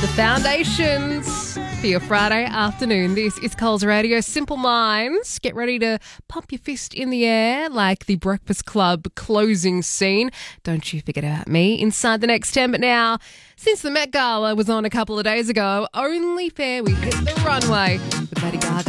the foundations for your Friday afternoon. This is Coles Radio. Simple Minds. Get ready to pump your fist in the air like the Breakfast Club closing scene. Don't you forget about me inside the next 10. But now, since the Met Gala was on a couple of days ago, only fair we hit the runway with Lady Gaga.